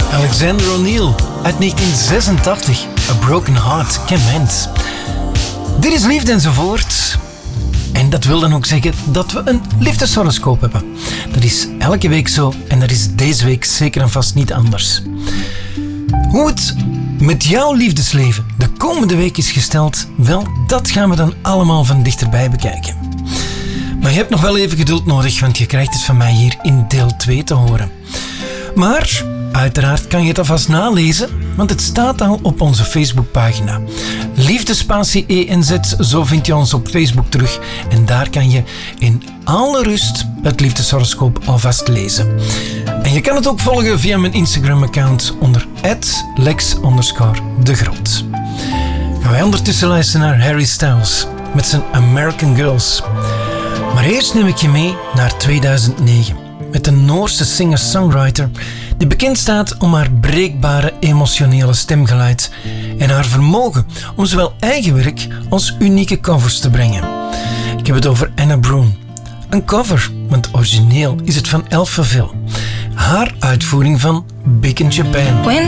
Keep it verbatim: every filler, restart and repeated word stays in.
Alexander O'Neal uit negentien zesentachtig. A Broken Heart, Kim Hens. Dit is Liefde enzovoort. En dat wil dan ook zeggen dat we een liefdeshoroscoop hebben. Dat is elke week zo en dat is deze week zeker en vast niet anders. Hoe het met jouw liefdesleven de komende week is gesteld, wel, dat gaan we dan allemaal van dichterbij bekijken. Maar je hebt nog wel even geduld nodig, want je krijgt het van mij hier in deel twee te horen. Maar uiteraard kan je het alvast nalezen, want het staat al op onze Facebookpagina. Liefdespatie E N Z, zo vind je ons op Facebook terug. En daar kan je in alle rust het liefdeshoroscoop alvast lezen. En je kan het ook volgen via mijn Instagram-account onder at lex underscore de groot. Gaan wij ondertussen luisteren naar Harry Styles met zijn American Girls. Maar eerst neem ik je mee naar tweeduizend negen met een Noorse singer-songwriter die bekend staat om haar breekbare emotionele stemgeluid en haar vermogen om zowel eigen werk als unieke covers te brengen. Ik heb het over Anna Brun. Een cover, want origineel is het van Elphaville. Haar uitvoering van Big in Japan. When